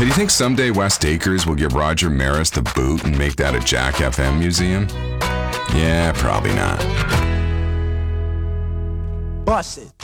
Hey, do you think someday West Acres will give Roger Maris the boot and make that a Jack FM museum? Yeah, probably not. Bust it.